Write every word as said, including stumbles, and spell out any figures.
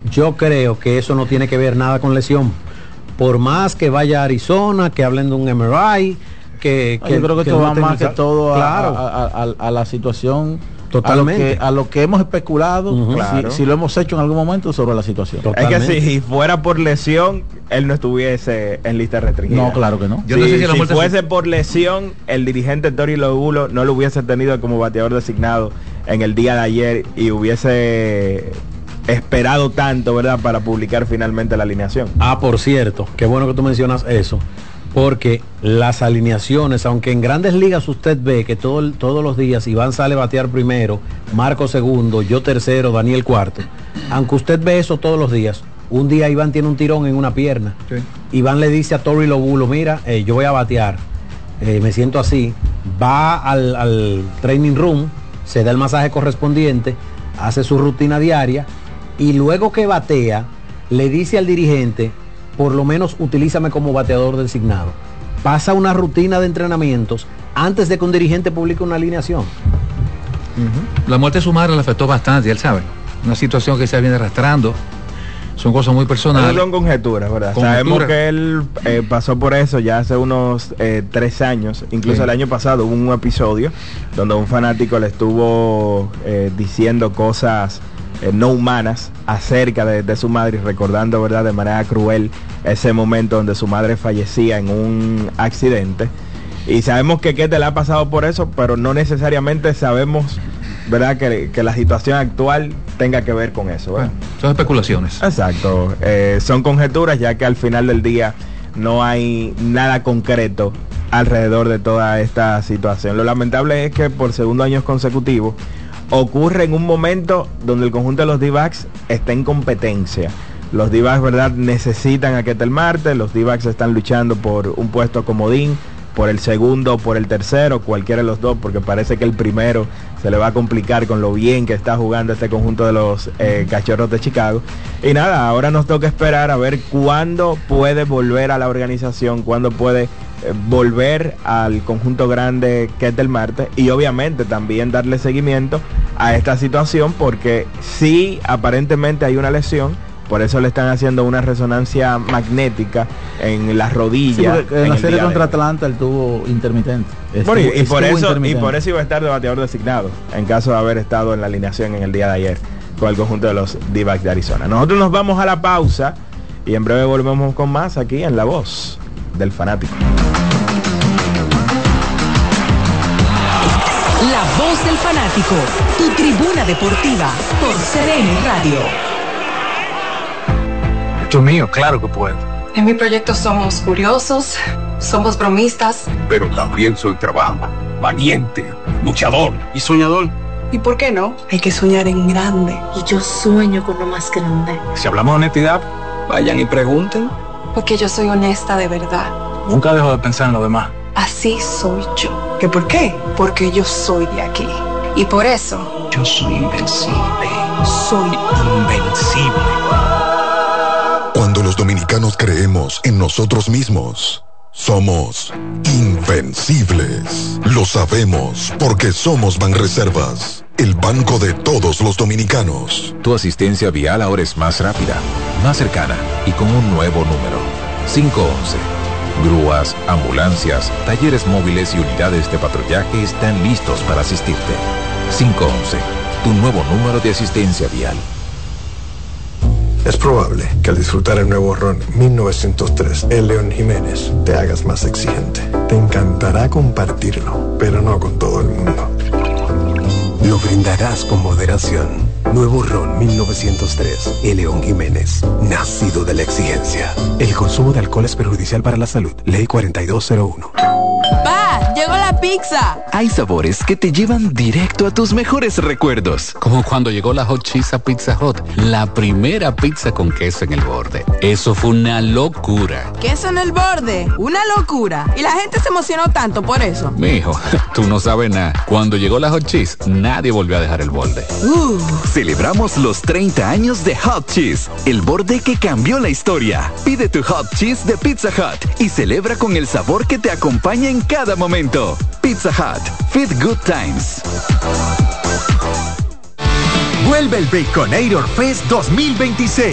yo creo que eso no tiene que ver nada con lesión. Por más que vaya a Arizona, que hablen de un M R I, que, que yo creo que, que esto va más que todo a, claro. a, a, a, a la situación. Totalmente. A lo que, a lo que hemos especulado, uh-huh. claro. si, si lo hemos hecho en algún momento sobre la situación. Totalmente. Es que si fuera por lesión, él no estuviese en lista restringida. No, claro que no. Yo si, no sé si, si fuese por lesión, el dirigente Tori Lobulo no lo hubiese tenido como bateador designado en el día de ayer y hubiese esperado tanto, ¿verdad?, para publicar finalmente la alineación. Ah, por cierto, qué bueno que tú mencionas eso. Porque las alineaciones, aunque en Grandes Ligas usted ve que todo, todos los días Iván sale a batear primero, Marco segundo, yo tercero, Daniel cuarto, aunque usted ve eso todos los días, un día Iván tiene un tirón en una pierna. Sí. Iván le dice a Tori Lobulo, mira, eh, yo voy a batear, eh, me siento así, va al, al training room, se da el masaje correspondiente, hace su rutina diaria y luego que batea, le dice al dirigente, por lo menos utilízame como bateador designado. Pasa una rutina de entrenamientos antes de que un dirigente publique una alineación. Uh-huh. La muerte de su madre le afectó bastante, él sabe. Una situación que se viene arrastrando. Son cosas muy personales. No son conjeturas, ¿verdad? Conjetura. Sabemos que él eh, pasó por eso ya hace unos eh, tres años. Incluso sí. El año pasado hubo un episodio donde un fanático le estuvo eh, diciendo cosas Eh, no humanas acerca de, de su madre y recordando, ¿verdad?, de manera cruel ese momento donde su madre fallecía en un accidente. Y sabemos que Ketel ha pasado por eso, pero no necesariamente sabemos, ¿verdad?, que, que la situación actual tenga que ver con eso, ¿verdad? Bueno, son especulaciones. Exacto, eh, son conjeturas, ya que al final del día no hay nada concreto alrededor de toda esta situación. Lo lamentable es que por segundo año consecutivo ocurre en un momento donde el conjunto de los D-backs está en competencia. Los D-backs, ¿verdad?, necesitan a Ketel Marte, los D-backs están luchando por un puesto comodín, por el segundo o por el tercero, cualquiera de los dos, porque parece que el primero se le va a complicar con lo bien que está jugando este conjunto de los eh, Cachorros de Chicago. Y nada, ahora nos toca esperar a ver cuándo puede volver a la organización, cuándo puede volver al conjunto grande Ketel Marte y obviamente también darle seguimiento a esta situación, porque sí, aparentemente hay una lesión, por eso le están haciendo una resonancia magnética en la rodilla. Sí, en, en la serie contra Atlanta él tuvo intermitente. Bueno, y, y, por eso, y por eso iba a estar de bateador designado en caso de haber estado en la alineación en el día de ayer con el conjunto de los D-backs de Arizona. Nosotros nos vamos a la pausa y en breve volvemos con más aquí en La Voz del Fanático. La Voz del Fanático, tu tribuna deportiva por C D N Radio. Dios mío, claro que puedo. En mi proyecto somos curiosos, somos bromistas. Pero también soy trabajo, valiente, luchador y soñador. ¿Y por qué no? Hay que soñar en grande. Y yo sueño con lo más grande. Si hablamos de honestidad, vayan y pregunten. Porque yo soy honesta de verdad. Nunca dejo de pensar en lo demás. Así soy yo. ¿Qué por qué? Porque yo soy de aquí. Y por eso... Yo soy invencible. Soy invencible. Cuando los dominicanos creemos en nosotros mismos, somos invencibles. Lo sabemos porque somos Banreservas, el banco de todos los dominicanos. Tu asistencia vial ahora es más rápida, más cercana y con un nuevo número. cinco once. Grúas, ambulancias, talleres móviles y unidades de patrullaje están listos para asistirte. cinco once, tu nuevo número de asistencia vial. Es probable que al disfrutar el nuevo ron mil novecientos tres, el León Jiménez, te hagas más exigente. Te encantará compartirlo, pero no con todo el mundo. Lo brindarás con moderación. Nuevo ron mil novecientos tres, el León Jiménez, nacido de la exigencia. El consumo de alcohol es perjudicial para la salud. Ley cuarenta y dos cero uno. ¡Pa! ¡Llegó la pizza! Hay sabores que te llevan directo a tus mejores recuerdos. Como cuando llegó la Hot Cheese a Pizza Hut, la primera pizza con queso en el borde. Eso fue una locura. ¿Queso en el borde? ¡Una locura! Y la gente se emocionó tanto por eso. Mijo, tú no sabes nada. Cuando llegó la Hot Cheese, nadie volvió a dejar el borde. Uh. Celebramos los treinta años de Hot Cheese, el borde que cambió la historia. Pide tu Hot Cheese de Pizza Hut y celebra con el sabor que te acompaña en cada momento. Pizza Hut, Fit Good Times. Vuelve el Baconator Fest dos mil veintiséis.